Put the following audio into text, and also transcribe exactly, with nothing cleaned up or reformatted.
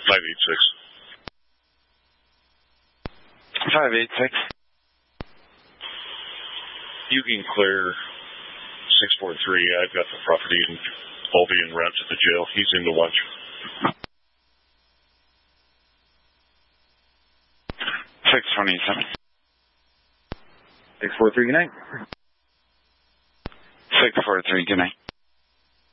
five eight six. five eight six. You can clear six four three. I've got the property and I'll be en route to the jail. He's into lunch. six twenty-seven. six four three, good night. six four three, good night.